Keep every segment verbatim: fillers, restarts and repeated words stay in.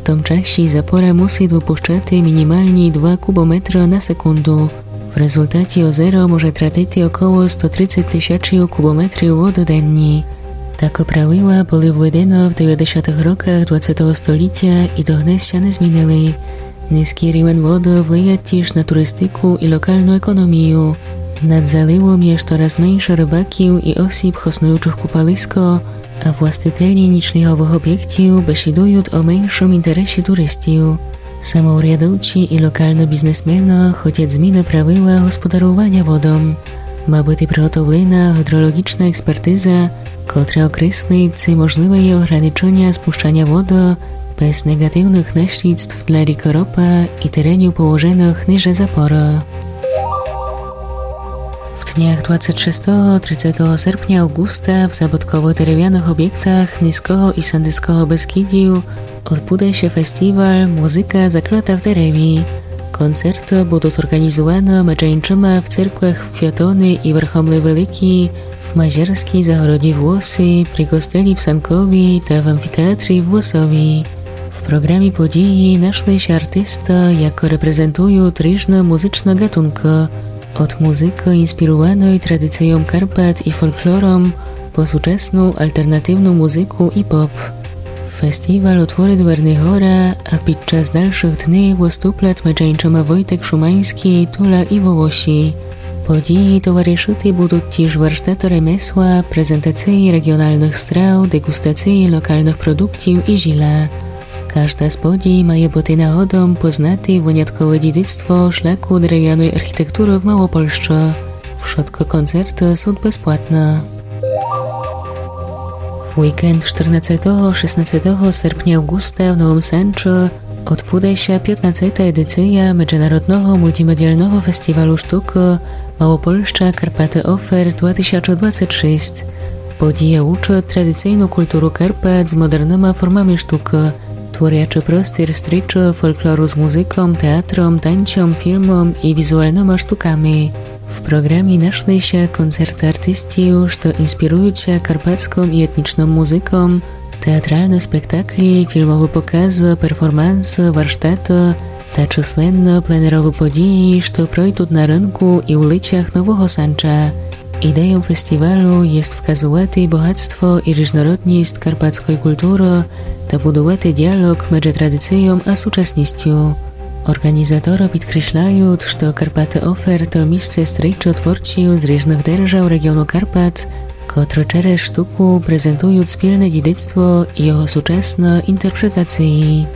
tom czasie zapora musi dopuszczати мінімальні два кубометри на секунду. В результаті озеро може тратити около сто тридцять тисяч кубометрів води денні. Так правила були введено в дев'ятдесятих роках двадцятого століття і до днес ще не змінили. Низький рівень води впливає теж на туристику і локальну економію. Над заливом є щораз менше рибаків і осіб, хоснуючих купалисько, а властителі нічлігових об'єктів бесідують о меншому інтересі туристів. Самоурядовці і локальні бізнесмени хочуть зміни правила господарування водом. Ма бути приготовлена гідрологічна експертиза, котра окреслить, чи можливе є ограничення спущання води без негативних наслідств для ріки Ропа і теренів положених ниже запора. W dniach dwudziestego szóstego do trzydziestego sierpnia Augusta w zabytkowo-dерев'яних obiektach Niskiego i Sandyskiego Beskidziu odbędzie się festiwal Muzyka zaklata w derewie. Koncerty będą organizowane meczeńczyma w cerkwach w Kwiatony i Werchomly Wielki, w Mazierskiej Zagorodzie Włosy, przy Kosteli w Sankowi i w Amfiteatrze w Włosowi. W programie podії нашли się artysta, jako reprezentują różne muzyczne gatunki. Od muzyki inspirowanej tradycją Karpat i folklorem po współczesną alternatywną muzykę i pop. Festiwal otworzy dwerny chora, a podczas dalszych dni wystąpią meczeńczyma Wojtek Szumański, Tula i Wołosi. Podії towarzyszyć będą też warsztaty remesła, prezentacje regionalnych straw, degustacje lokalnych produktów i żila. Każda z podій mає бути нагодом познати виняткове дідицтво шляху дерев'яної архітектури в Мałopolsce. Wszystkie koncerty są bezpłatne. W weekend czternastego do szesnastego sierpnia Augusta w Nowym Sęczu odbędzie się piętnastą edycja Międzynarodowego Multimedialnego Festiwalu Sztuki Małopolska Karpaty Offer dwa tysiące dwudziesty szósty. Podija uczy tradycyjną kulturę Karpat z modernymi formami sztuki, tworzące prosty rystrycze folkloru z muzyką, teatrem, tańcem, filmem i wizualnymi sztukami. W programie našli się koncerty artystów, co inspirują się karpacką i etniczną muzyką, teatralne spektakli, filmowe pokazy, performanse, warsztaty, ta czysłenne plenerowe podії, co projdą na rynku i ulicach Nowego Sęcza. Ideą festiwalu jest wskazywać bogactwo i różnorodność karpackiej kultury, ta budować dialog między tradycją a współczesnością. Organizatorzy podkreślają, że Karpaty Offer to miejsce stryjcze twórców z różnych держав regionu Karpat, które przez sztukę prezentują wspólne dziedzictwo i jego współczesne interpretacje.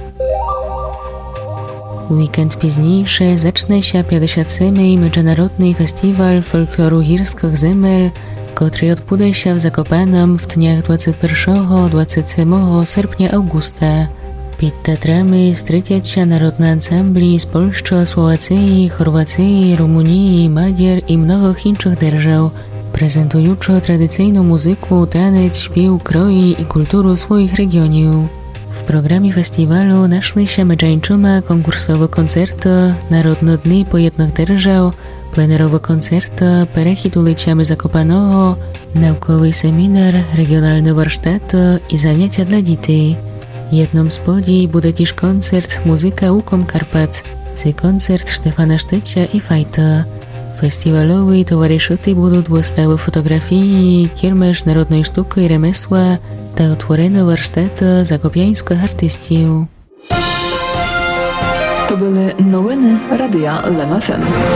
Weekend późniejszy zacznie się pięćdziesiąty siódmy Międzynarodny Festiwal Folkloru Górskich Zemel, który odbędzie się w Zakopanem w dniach dwudziestego pierwszego do dwudziestego siódmego sierpnia Augusta. Pod teatrami strytiać się narodne ansambli z Polski, Słowacji, Chorwacji, Rumunii, Madier i mnogich innych держав, prezentujące tradycyjną muzykę, taniec, śpiew, kroi i kulturę swoich regionów. W programie festiwalu našli się meczeńczyma konkursowe koncerty, narodne dni po jednych держав, plenerowe koncerty, perechid ulicami Zakopanego, naukowy seminar, regionalne warsztaty i zajęcia dla dzieci. Jedną z podій będzie też koncert Muzyka Łukom Karpat, czy koncert Stefana Sztecia i Fajta. Festiwalowi towarzyszyć będą wystawy fotografii, kiermasz narodnej sztuki i remesła, ta otworene warsztaty zakopiańskich artystów. To były nowiny Radia Lem F M.